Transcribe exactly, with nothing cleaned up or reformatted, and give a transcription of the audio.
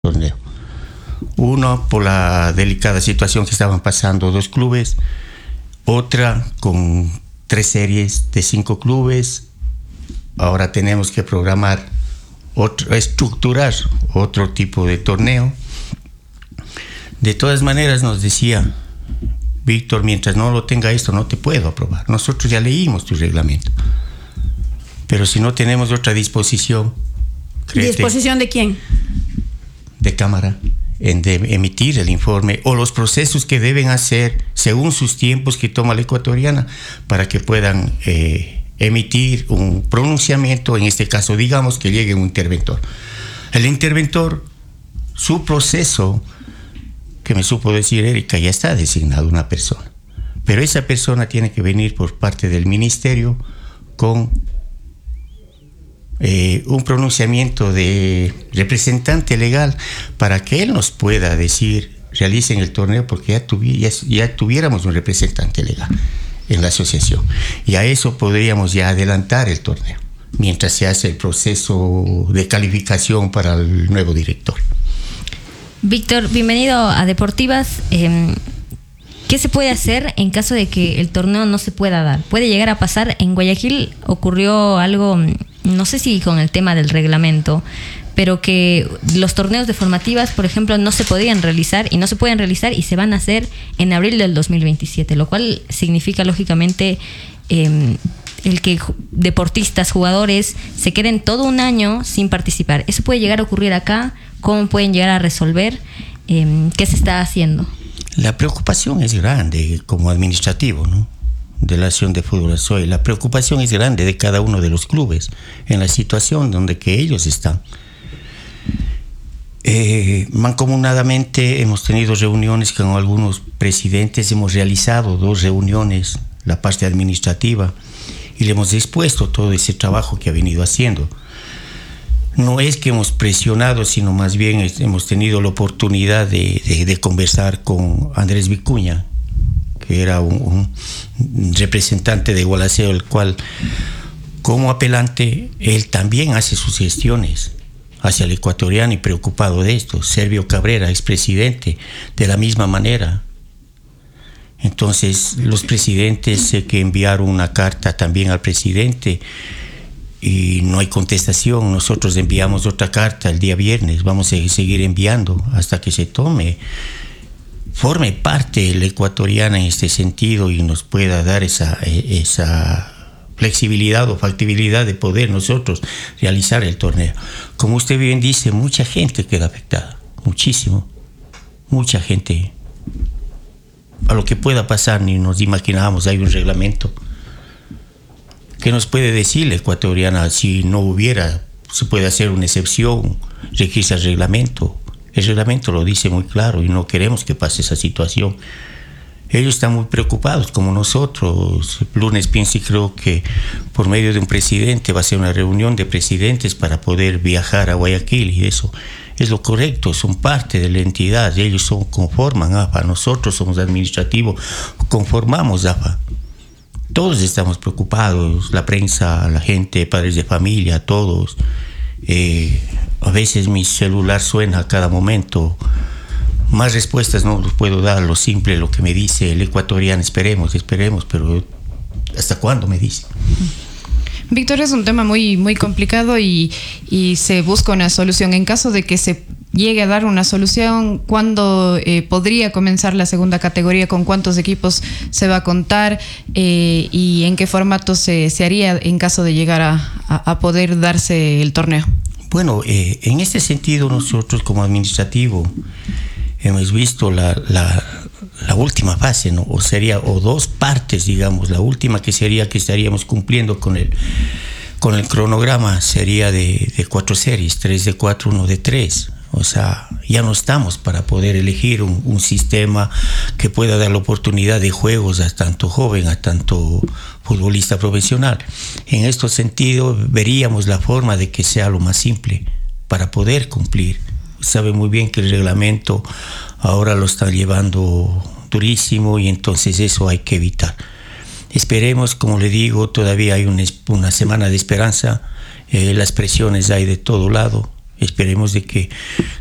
torneo. Uno, por la delicada situación que estaban pasando dos clubes, otra con tres series de cinco clubes. Ahora tenemos que programar, otro, estructurar otro tipo de torneo. De todas maneras nos decía Víctor, mientras no lo tenga esto no te puedo aprobar. Nosotros ya leímos tu reglamento, pero si no tenemos otra disposición. ¿Disposición de quién? De Cámara, en de emitir el informe o los procesos que deben hacer según sus tiempos que toma la ecuatoriana para que puedan eh, emitir un pronunciamiento. En este caso, digamos que llegue un interventor. El interventor, su proceso, que me supo decir Erika, ya está designado una persona, pero esa persona tiene que venir por parte del ministerio con Eh, un pronunciamiento de representante legal para que él nos pueda decir realicen el torneo, porque ya, tuvi, ya, ya tuviéramos un representante legal en la asociación y a eso podríamos ya adelantar el torneo mientras se hace el proceso de calificación para el nuevo director. Víctor, bienvenido a Deportivas. Eh, ¿Qué se puede hacer en caso de que el torneo no se pueda dar? ¿Puede llegar a pasar? En Guayaquil ocurrió algo, no sé si con el tema del reglamento, pero que los torneos de formativas, por ejemplo, no se podían realizar y no se pueden realizar y se van a hacer en abril del dos mil veintisiete, lo cual significa lógicamente eh, el que deportistas, jugadores se queden todo un año sin participar. ¿Eso puede llegar a ocurrir acá? ¿Cómo pueden llegar a resolver? Eh, ¿Qué se está haciendo? La preocupación es grande como administrativo, ¿no?, de la Asociación de Fútbol Azoy. La preocupación es grande de cada uno de los clubes en la situación donde que ellos están. Eh, mancomunadamente hemos tenido reuniones con algunos presidentes, hemos realizado dos reuniones, la parte administrativa, y le hemos expuesto todo ese trabajo que ha venido haciendo. No es que hemos presionado, sino más bien hemos tenido la oportunidad de, de, de conversar con Andrés Vicuña, que era un, un representante de Gualaceo, el cual, como apelante, él también hace sus gestiones hacia el ecuatoriano y preocupado de esto. Servio Cabrera, expresidente, de la misma manera. Entonces, los presidentes sé que enviaron una carta también al presidente y no hay contestación. Nosotros enviamos otra carta el día viernes, vamos a seguir enviando hasta que se tome, forme parte la ecuatoriana en este sentido y nos pueda dar esa, esa flexibilidad o factibilidad de poder nosotros realizar el torneo. Como usted bien dice, mucha gente queda afectada, muchísimo, mucha gente. A lo que pueda pasar ni nos imaginábamos. Hay un reglamento que nos puede decir la ecuatoriana, si no hubiera, se puede hacer una excepción, regirse al reglamento. El reglamento lo dice muy claro y no queremos que pase esa situación. Ellos están muy preocupados, como nosotros. El lunes pienso y creo que por medio de un presidente va a ser una reunión de presidentes para poder viajar a Guayaquil, y eso es lo correcto, son parte de la entidad, ellos son, conforman A F A, nosotros somos administrativos, conformamos A F A. Todos estamos preocupados, la prensa, la gente, padres de familia, todos. Eh, a veces mi celular suena a cada momento. Más respuestas no los puedo dar, lo simple, lo que me dice el ecuatoriano, esperemos, esperemos, pero ¿hasta cuándo me dice? Víctor, es un tema muy, muy complicado y, y se busca una solución. En caso de que se llegue a dar una solución, ¿cuándo eh, podría comenzar la segunda categoría? ¿Con cuántos equipos se va a contar? Eh, ¿Y en qué formato se, se haría en caso de llegar a, a, a poder darse el torneo? Bueno, eh, en este sentido nosotros como administrativo hemos visto la, la, la última fase, ¿no? O sería, o dos partes, digamos. La última que sería que estaríamos cumpliendo con el, con el cronograma sería de, de cuatro series, tres de cuatro, uno de tres. O sea, ya no estamos para poder elegir un, un sistema que pueda dar la oportunidad de juegos a tanto joven, a tanto futbolista profesional. En este sentido, veríamos la forma de que sea lo más simple para poder cumplir. Sabe muy bien que el reglamento ahora lo está llevando durísimo y entonces eso hay que evitar. Esperemos, como le digo, todavía hay una, una semana de esperanza. Eh, las presiones hay de todo lado. Esperemos de que